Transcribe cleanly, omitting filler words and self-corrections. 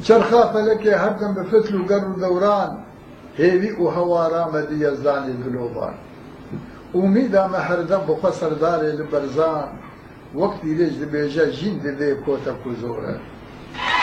چرخا فەلەکێ هەردەم بە فتل و گەڕ و دەوران هێوی و هەوارا مەدی یەزدانی دلۆبان ئومیدامە هەردەم بخوا سەردارێ لە بەرزان وەکتی لێش دەبێژە ژین دەدێ کۆتە کوزۆرە